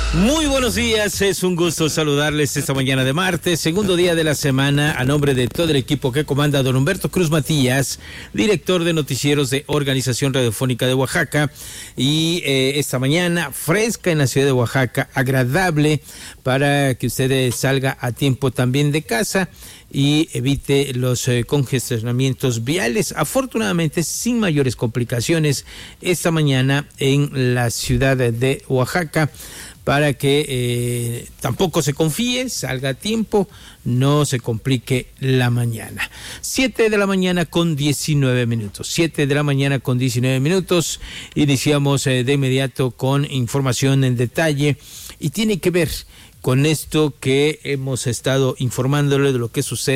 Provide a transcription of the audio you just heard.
Muy buenos días, es un gusto saludarles esta mañana de martes, segundo día de la semana, a nombre de todo el equipo que comanda don Humberto Cruz Matías, director de noticieros de Organización Radiofónica de Oaxaca, y esta mañana fresca en la ciudad de Oaxaca, agradable para que usted salga a tiempo también de casa y evite los congestionamientos viales, afortunadamente sin mayores complicaciones esta mañana en la ciudad de Oaxaca, para que tampoco se confíe, salga a tiempo, no se complique la mañana. 7 de la mañana con 19 minutos. 7 de la mañana con 19 minutos. Iniciamos de inmediato con información en detalle y tiene que ver con esto que hemos estado informándole de lo que sucede